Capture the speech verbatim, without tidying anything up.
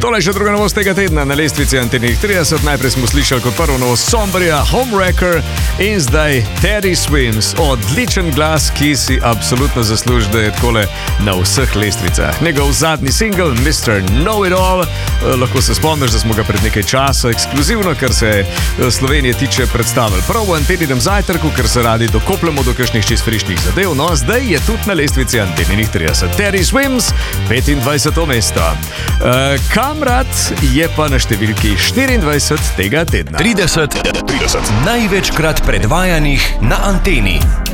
Tole je še druga novost tega tedna na lestvici Antenih trideset. Najprej smo slišali kot prvo novost Sombrija, Homewrecker in zdaj Teddy Swims. Odličen glas, ki si absolutno zasluži, da je takole na vseh lestvicah. Njegov zadnji single, mister Know-It-All, lahko se spomniš, da smo ga pred nekaj časa ekskluzivno, kar se Slovenije tiče, predstavili prav v Anteninem zajtrku, ker se radi dokopljamo do kakšnih čist frišnih zadev. No, zdaj je tudi na lestvici Antenih trideset. Teddy Swims, petindvajseto mesto. Uh, Kamrat je pa na številki štiriindvajset tega tedna. trideset, trideset največkrat predvajanih na Anteni.